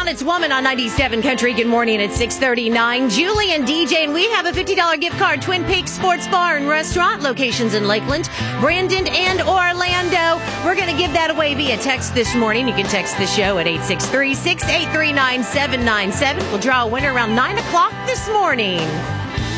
on, it's Woman on 97 Country. Good morning at 6:39. Julie and DJ, and we have a $50 gift card. Twin Peaks Sports Bar and Restaurant, locations in Lakeland, Brandon, and Orlando. We're going to give that away via text this morning. You can text the show at 863-683-9797. We'll draw a winner around 9 o'clock this morning.